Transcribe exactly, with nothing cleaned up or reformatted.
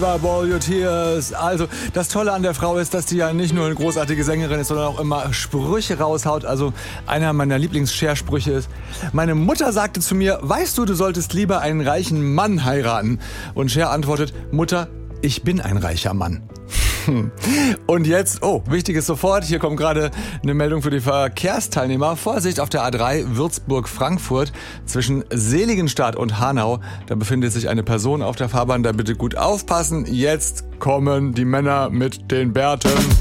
All Your Tears. Also, das Tolle an der Frau ist, dass die ja nicht nur eine großartige Sängerin ist, sondern auch immer Sprüche raushaut. Also, einer meiner Lieblings-Cher-Sprüche ist: Meine Mutter sagte zu mir, weißt du, du solltest lieber einen reichen Mann heiraten. Und Cher antwortet, Mutter, ich bin ein reicher Mann. Und jetzt, oh, wichtiges sofort, hier kommt gerade eine Meldung für die Verkehrsteilnehmer. Vorsicht auf der A drei Würzburg-Frankfurt zwischen Seligenstadt und Hanau. Da befindet sich eine Person auf der Fahrbahn, da bitte gut aufpassen. Jetzt kommen die Männer mit den Bärten.